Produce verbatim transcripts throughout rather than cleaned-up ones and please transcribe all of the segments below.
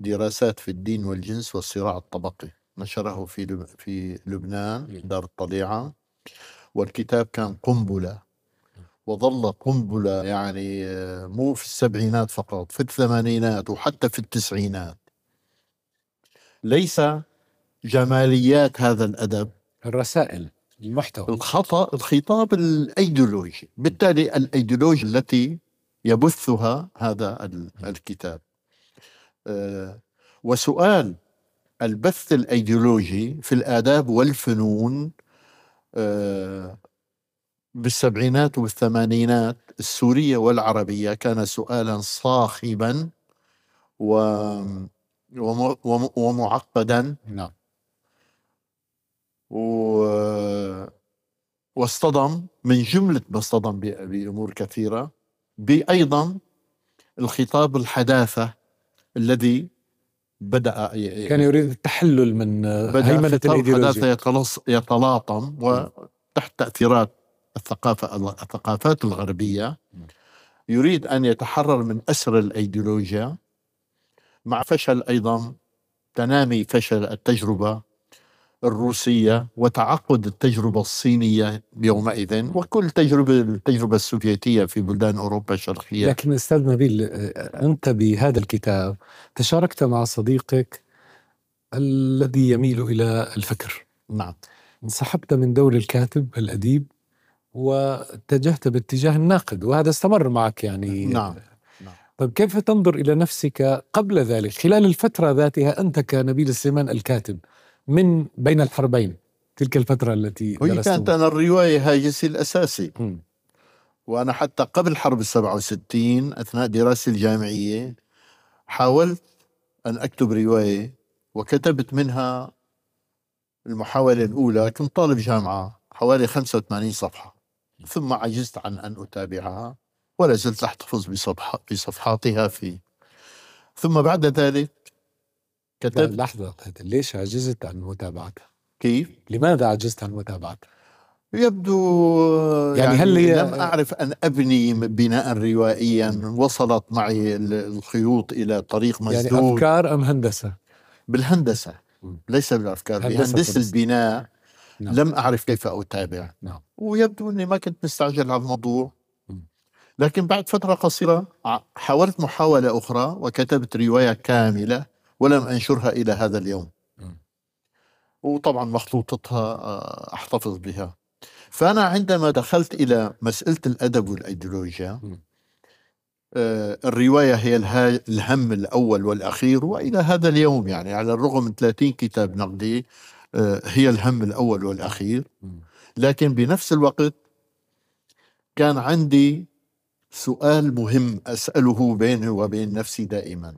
دراسات في الدين والجنس والصراع الطبقي، نشره في لب... في لبنان دار الطليعة، والكتاب كان قنبلة، وظل قنبلة يعني مو في السبعينات فقط، في الثمانينات وحتى في التسعينات. ليس جماليات هذا الأدب، الرسائل، المحتوى، الخطأ الخطاب الأيديولوجي، بالتالي الأيديولوجيا التي يبثها هذا الكتاب. أه وسؤال البث الأيديولوجي في الآداب والفنون أه بالسبعينات والثمانينات السورية والعربية كان سؤالا صاخبا ومعقدا. نعم. واصطدم من جملة ما اصطدم بأمور كثيرة بأيضا الخطاب الحداثة الذي بدأ كان يريد التحلل من هيمنة الإيديولوجيا، يتلاطم وتحت تأثيرات الثقافة الثقافات الغربية، يريد أن يتحرر من أسر الأيديولوجيا، مع فشل أيضا تنامي فشل التجربة الروسية وتعقد التجربة الصينية يومئذ، وكل تجربة التجربة السوفيتية في بلدان أوروبا الشرقية. لكن أستاذ نبيل، أنت بهذا الكتاب تشاركت مع صديقك الذي يميل إلى الفكر. نعم. انسحبت من دور الكاتب الأديب واتجهت باتجاه الناقد، وهذا استمر معك يعني. نعم. نعم. طيب كيف تنظر إلى نفسك قبل ذلك خلال الفترة ذاتها، أنت كنبيل السليمان الكاتب من بين الحربين، تلك الفترة التي درست؟ كانت أنا الرواية هاجسي الأساسي. م. وأنا حتى قبل حرب السبعة وستين أثناء دراستي الجامعية حاولت أن أكتب رواية، وكتبت منها المحاولة الأولى، كنت طالب جامعة، حوالي خمسة وثمانين صفحة، ثم عجزت عن أن أتابعها ولا زلت أحتفظ بصفح بصفحاتها في. ثم بعد ذلك كتبت. لحظة، ليش عجزت عن متابعتها؟ كيف؟ لماذا عجزت عن متابعتها؟ يبدو يعني, يعني هل هي لم أعرف أن أبني بناء روائيا وصلت معي الخيوط إلى طريق مسدود. يعني أفكار أم هندسة؟ بالهندسة، ليس بالأفكار، بهندسة البناء. نعم. لم أعرف كيف أتابع. نعم. ويبدو أني ما كنت مستعجل على الموضوع. لكن بعد فترة قصيرة حاولت محاولة أخرى وكتبت رواية كاملة ولم أنشرها إلى هذا اليوم. وطبعا مخطوطتها أحتفظ بها. فأنا عندما دخلت إلى مسألة الأدب والأيديولوجيا، آه الرواية هي الهم الأول والأخير، وإلى هذا اليوم يعني على الرغم من ثلاثين كتاب نقدي آه هي الهم الأول والأخير. لكن بنفس الوقت كان عندي سؤال مهم أسأله بيني وبين نفسي دائما.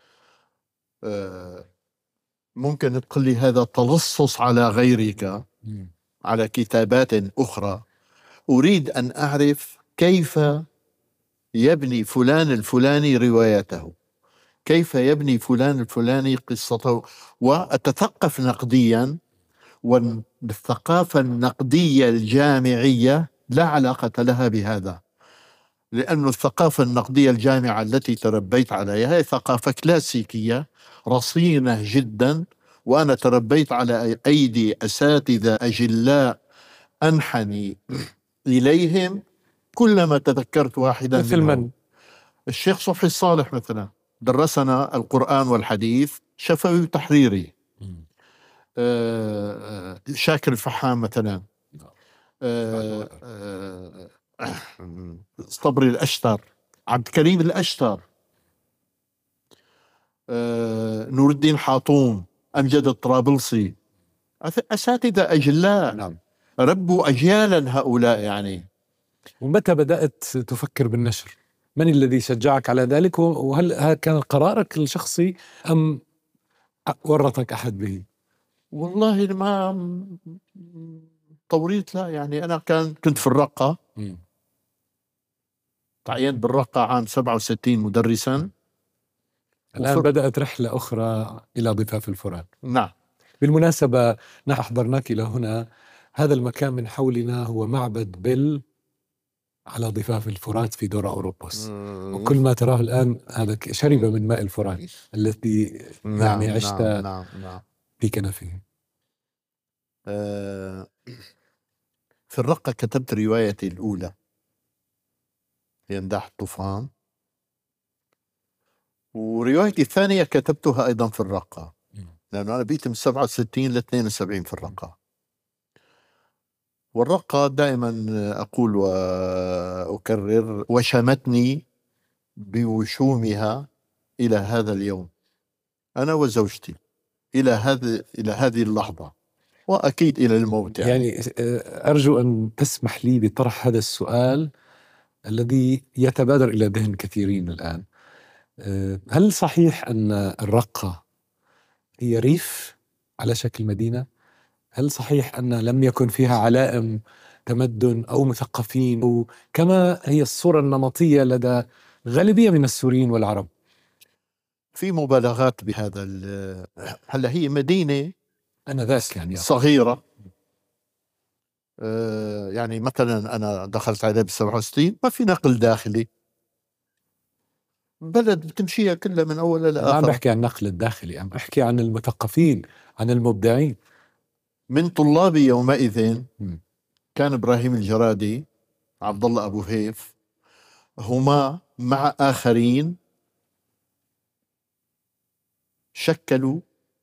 آه ممكن تقول لي هذا تلصص على غيرك، على كتابات أخرى. أريد أن أعرف كيف يبني فلان الفلاني روايته، كيف يبني فلان الفلاني قصته، وأتثقف نقديا. والثقافة النقدية الجامعية لا علاقة لها بهذا، لأن الثقافة النقدية الجامعة التي تربيت عليها هي ثقافة كلاسيكية رصينة جدا، وأنا تربيت على أيدي أساتذة أجلاء أنحني إليهم كلما تذكرت واحدا مثل منهم. من؟ الشيخ صبحي الصالح مثلا درسنا القرآن والحديث شفوي وتحريري. آه شاكر الفحام مثلا. آه آه صبري الأشتر، عبد الكريم الأشتر، آه نور الدين حاطوم، أمجد الطرابلسي، أساتذة أجلاء. نعم. ربوا أجيالا هؤلاء يعني. ومتى بدأت تفكر بالنشر؟ من الذي شجعك على ذلك؟ وهل كان قرارك الشخصي أم ورطك أحد به؟ والله ما طوريت، لا يعني أنا كان كنت في الرقة، تعينت بالرقة عام سبعة وستين مدرسا. الآن وفر... بدأت رحلة أخرى إلى ضفاف الفرات. نعم. بالمناسبة نحن أحضرناك إلى هنا، هذا المكان من حولنا هو معبد بيل على ضفاف الفرات في دور أوروبوس، وكل ما تراه الآن هذا شرب من ماء الفرات التي نعم يعني عشت نعم نعم نعم في كنفه. آه في الرقة كتبت روايتي الأولى هي نداح الطوفان، وروايتي الثانية كتبتها أيضا في الرقة، لأنه أنا بيت من سبعة وستين ل اثنين وسبعين في الرقة. والرقة دائما أقول وأكرر وشمتني بوشومها إلى هذا اليوم، أنا وزوجتي إلى هذه إلى هذه اللحظة، وأكيد إلى الموت. يعني, يعني أرجو أن تسمح لي بطرح هذا السؤال الذي يتبادر إلى ذهن كثيرين الآن. هل صحيح أن الرقة هي ريف على شكل مدينة؟ هل صحيح أن لم يكن فيها علائم تمدن أو مثقفين، أو كما هي الصورة النمطية لدى غالبية من السوريين والعرب؟ في مبالغات بهذا. هلا هي مدينة أنا ذاك يعني صغيرة، آه يعني مثلا أنا دخلت عليها بالسبعة وستين ما في نقل داخلي، بلد بتمشيها كلها من أول لآخر. ما عم بحكي عن النقل الداخلي، عم بحكي عن المثقفين، عن المبدعين. من طلابي يومئذ كان إبراهيم الجرادي، عبد الله أبو هيف، هما مع آخرين شكلوا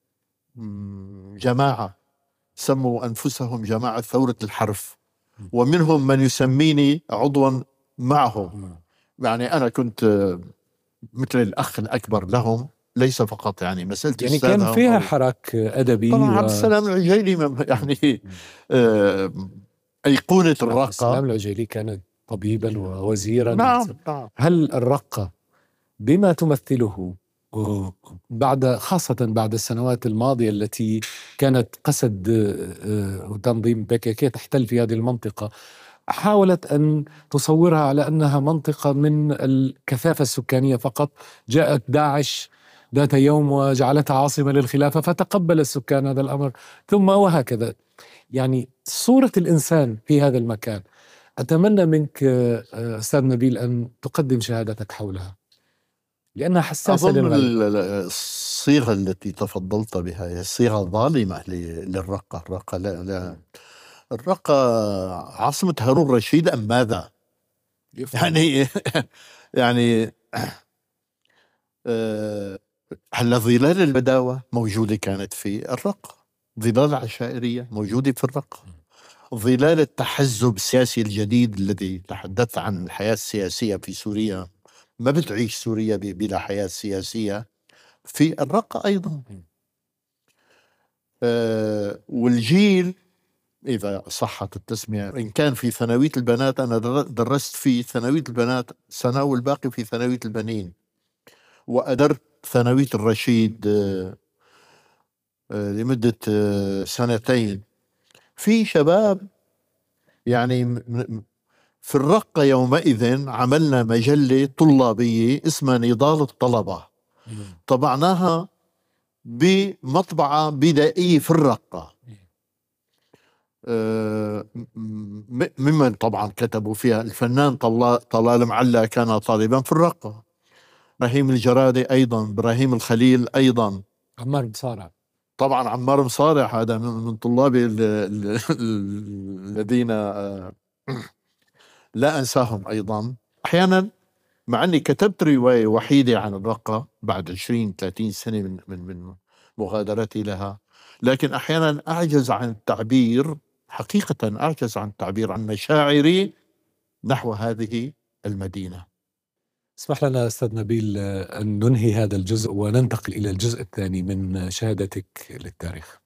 جماعة سموا أنفسهم جماعة ثورة الحرف، ومنهم من يسميني عضوا معهم. يعني أنا كنت مثل الأخ الأكبر لهم، ليس فقط يعني مسألة يعني كان فيها حراك أدبي. طبعا و... عبد السلام العجيلي يعني آه أيقونة الرقة. عبد السلام العجيلي كان طبيبا ووزيرا. نعم نعم. هل الرقة بما تمثله بعد خاصة بعد السنوات الماضية التي كانت قسد وتنظيم بي كي كي تحتل في هذه المنطقة، حاولت أن تصورها على أنها منطقة من الكثافة السكانية فقط، جاءت داعش ذات يوم وجعلتها عاصمة للخلافة فتقبل السكان هذا الأمر، ثم وهكذا. يعني صورة الإنسان في هذا المكان، أتمنى منك أستاذ نبيل أن تقدم شهادتك حولها لأنها حساسة للغاية. الصيغة التي تفضلت بها هي صيغة ظالمة للرقة. الرقة لا لا الرقة عاصمة هارون الرشيد أم ماذا؟ يعني يعني أه هلا ظلال البداوة موجودة كانت في الرقة، ظلال العشائرية موجودة في الرقة، ظلال التحزب السياسي الجديد الذي تحدث عن الحياة السياسية في سوريا، ما بتعيش سوريا بلا حياة سياسية، في الرقة أيضا. أه والجيل إذا صحت التسمية، إن كان في ثانوية البنات أنا درست في ثانوية البنات سنة والباقي في ثانوية البنين، وأدرت ثانوية الرشيد أه أه لمدة أه سنتين. في شباب يعني في الرقة يومئذ عملنا مجلة طلابية اسمها نضال الطلبة، طبعناها بمطبعة بدائية في الرقة. ممن طبعا كتبوا فيها الفنان طلال معلا كان طالبا في الرقة، إبراهيم الجرادي أيضا، إبراهيم الخليل أيضا، عمار مصارع طبعا عمار مصارع هذا من طلابي الذين لا أنساهم أيضا. أحيانا مع أني كتبت رواية وحيدة عن الرقة بعد عشرين ثلاثين سنة من, من, من مغادرتي لها، لكن أحيانا أعجز عن التعبير، حقيقة أعجز عن التعبير عن مشاعري نحو هذه المدينة. اسمح لنا أستاذ نبيل أن ننهي هذا الجزء وننتقل إلى الجزء الثاني من شهادتك للتاريخ.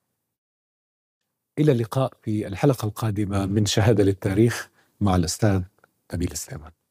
إلى اللقاء في الحلقة القادمة من شهادة للتاريخ مع الأستاذ نبيل السليمان.